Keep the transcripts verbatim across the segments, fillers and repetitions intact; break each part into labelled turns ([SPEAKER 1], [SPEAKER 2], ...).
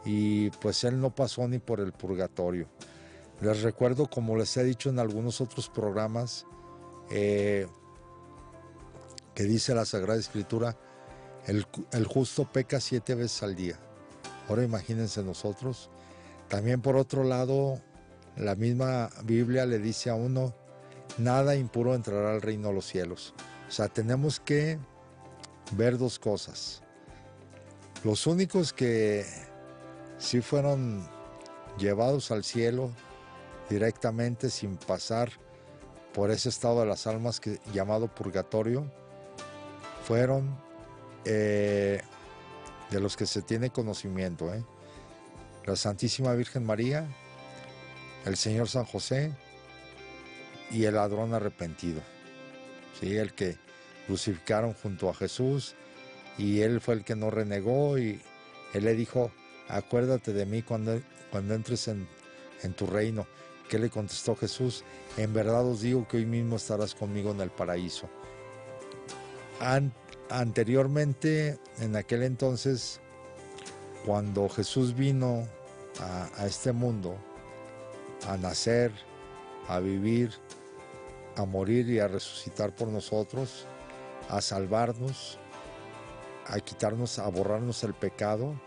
[SPEAKER 1] y pues él no pasó ni por el purgatorio. Les recuerdo, como les he dicho en algunos otros programas, eh, que dice la Sagrada Escritura, el, el justo peca siete veces al día. Ahora imagínense nosotros. También por otro lado, la misma Biblia le dice a uno, nada impuro entrará al reino de los cielos. O sea, tenemos que ver dos cosas. Los únicos que sí fueron llevados al cielo directamente sin pasar por ese estado de las almas que, llamado purgatorio, fueron eh, de los que se tiene conocimiento, ¿eh? la Santísima Virgen María, el Señor San José y el ladrón arrepentido, ¿sí? El que crucificaron junto a Jesús, y él fue el que no renegó, y él le dijo, acuérdate de mí cuando, cuando entres en, en tu reino. ¿Qué le contestó Jesús? En verdad os digo que hoy mismo estarás conmigo en el paraíso. An anteriormente, en aquel entonces, cuando Jesús vino a, a este mundo, a nacer, a vivir, a morir y a resucitar por nosotros, a salvarnos, a quitarnos, a borrarnos el pecado,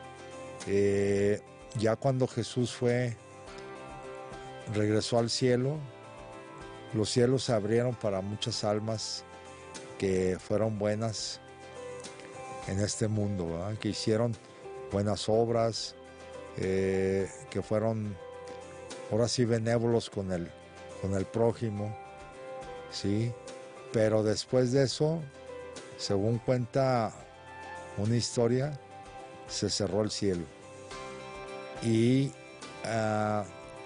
[SPEAKER 1] eh, ya cuando Jesús fue, regresó al cielo, los cielos se abrieron para muchas almas que fueron buenas en este mundo, ¿verdad? Que hicieron buenas obras, eh, que fueron ahora sí benévolos con el, con el prójimo, ¿sí? Pero después de eso, según cuenta una historia, se cerró el cielo y uh,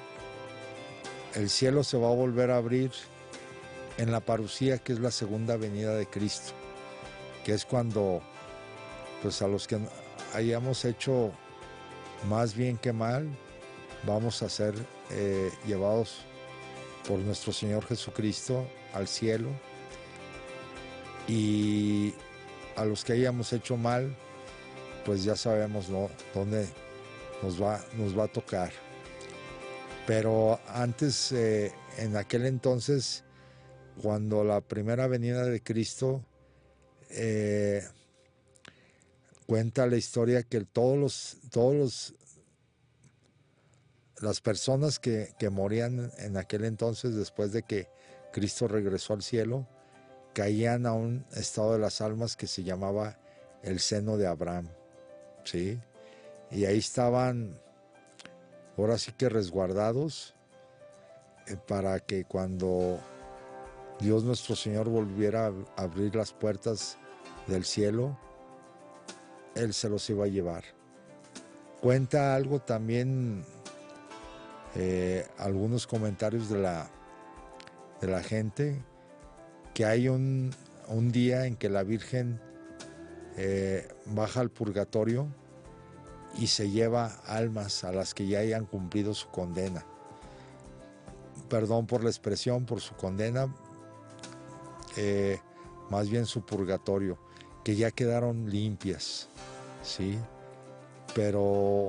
[SPEAKER 1] el cielo se va a volver a abrir en la parucía, que es la segunda venida de Cristo, que es cuando pues a los que hayamos hecho más bien que mal, vamos a ser eh, llevados por nuestro Señor Jesucristo al cielo, y a los que hayamos hecho mal, pues ya sabemos, ¿no?, dónde nos va, nos va a tocar. Pero antes, eh, en aquel entonces, cuando la primera venida de Cristo, eh, cuenta la historia que todos los, todos los, las personas que, que morían en aquel entonces, después de que Cristo regresó al cielo, caían a un estado de las almas que se llamaba el seno de Abraham, ¿sí? Y ahí estaban, ahora sí que resguardados, eh, para que cuando Dios nuestro Señor volviera a abrir las puertas del cielo, Él se los iba a llevar. Cuenta algo también, eh, algunos comentarios de la, de la gente, que hay un, un día en que la Virgen eh, baja al purgatorio y se lleva almas a las que ya hayan cumplido su condena. Perdón por la expresión, por su condena, eh, más bien su purgatorio, que ya quedaron limpias, ¿sí? Pero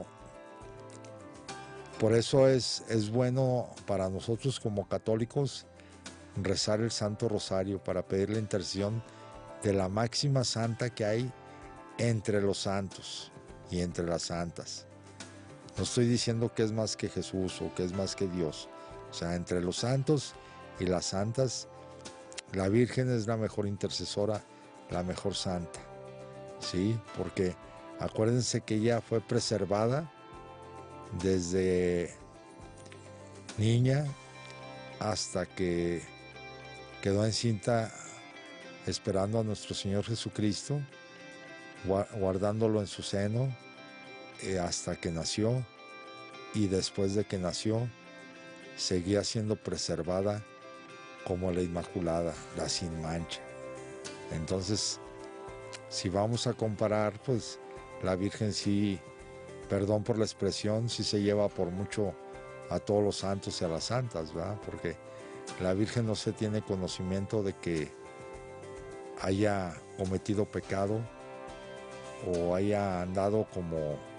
[SPEAKER 1] por eso es, es bueno para nosotros como católicos rezar el Santo Rosario, para pedir la intercesión de la máxima santa que hay entre los santos y entre las santas. No estoy diciendo que es más que Jesús o que es más que Dios. O sea, entre los santos y las santas, la Virgen es la mejor intercesora, la mejor santa, ¿sí? Porque acuérdense que ella fue preservada desde niña hasta que quedó encinta, esperando a nuestro Señor Jesucristo, guardándolo en su seno, eh, hasta que nació, y después de que nació seguía siendo preservada como la Inmaculada, la sin mancha. Entonces, si vamos a comparar, pues la Virgen sí, perdón por la expresión, sí se lleva por mucho a todos los santos y a las santas, ¿verdad? Porque la Virgen no se tiene conocimiento de que haya cometido pecado o haya andado como